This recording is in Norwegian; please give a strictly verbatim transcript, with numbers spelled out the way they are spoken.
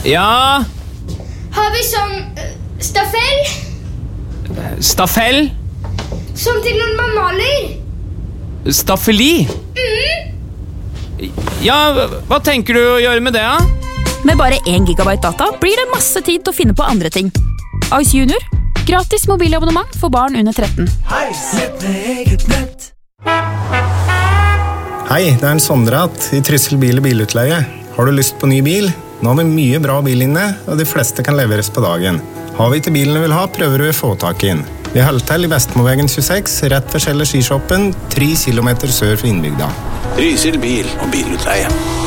Ja? Har vi sånn uh, staffell? Staffell? Som til når man maler? Staffeli? Mm. Ja, hva tenker du å gjøre med det, da? Med bare én gigabyte data blir det masse tid til å finne på andre ting. Ice Junior. Gratis mobilabonnement for barn under tretten. Hei, sett med eget nett. Hei, det er en Sondrat i Tryssel bil og bilutleie. Har du lyst på ny bil? Nå har vi mye bra bil inne, og de fleste kan leveres på dagen. Har vi ikke bilen du vil ha, prøver du å få tak inn. Vi holder til i Vestmoveien tjueseks, rett ved Kjeller skishoppen, tre kilometer sør for innbygda. Trysil bil og bilutleie.